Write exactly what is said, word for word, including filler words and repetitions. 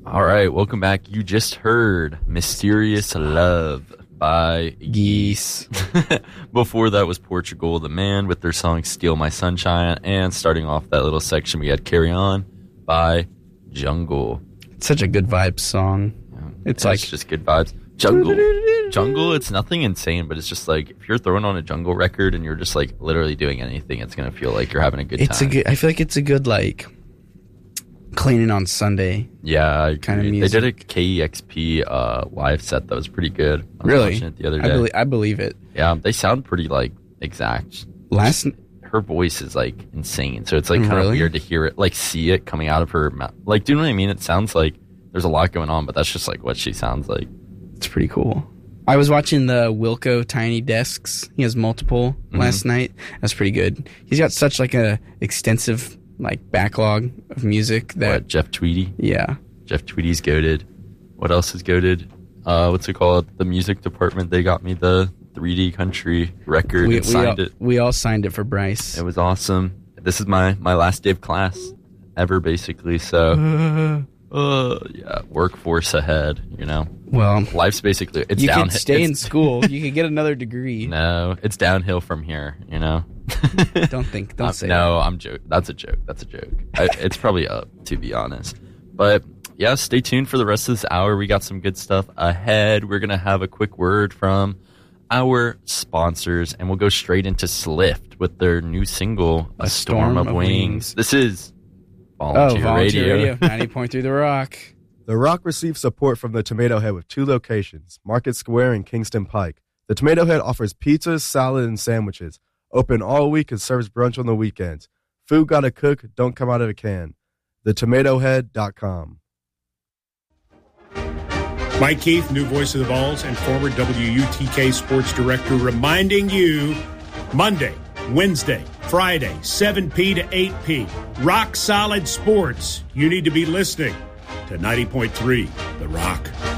All right, welcome back. You just heard Mysterious Love by Geese. Before that was Portugal the Man with their song Steal My Sunshine. And starting off that little section, we had Carry On by Jungle. It's such a good vibe song. Yeah, it's yeah, like... It's just good vibes. Jungle. Jungle, it's nothing insane, but it's just like, if you're throwing on a Jungle record and you're just like literally doing anything, it's going to feel like you're having a good it's time. A good, I feel like it's a good, like, cleaning on Sunday. Yeah, kind of they music. did a K E X P uh, live set that was pretty good. I was Really? watching it the other I day. believe, I believe it. Yeah, they sound pretty like exact. Last, her voice is like insane, so it's like kind of Really? weird to hear it, like see it coming out of her mouth. Like, do you know what I mean? It sounds like there's a lot going on, but that's just like what she sounds like. it's pretty cool. I was watching the Wilco Tiny Desks. He has multiple Mm-hmm. last night. That's pretty good. He's got such like a extensive like backlog of music that What, Jeff Tweedy? yeah. Jeff Tweedy's goated. What else is goated? Uh, what's it called? The music department. They got me the three D country record We, and we, signed all, it. we all signed it for Bryce. It was awesome. This is my, my last day of class ever, basically. So, uh, yeah, workforce ahead, you know. Well, Life's basically, it's you down. could stay in it's- school. You could get another degree. No, it's downhill from here, you know. Don't think. Don't Um, say no, I'm joking. That's a joke. That's a joke. I, it's probably up, to be honest. But yeah, stay tuned for the rest of this hour. We got some good stuff ahead. We're gonna have a quick word from our sponsors, and we'll go straight into Slift with their new single, "A, Storm, of, Wings. Wings. This is Oh, Volunteer, Volunteer Radio. Radio. ninety point three The Rock. The Rock receives support from the Tomato Head with two locations, Market Square and Kingston Pike. The Tomato Head offers pizzas, salad, and sandwiches. Open all week and serves brunch on the weekends. Food gotta cook, don't come out of a can. the tomato head dot com. Mike Keith, new voice of the Vols and former W U T K sports director, reminding you Monday, Wednesday, Friday, seven p to eight p. Rock Solid Sports. You need to be listening to ninety point three The Rock.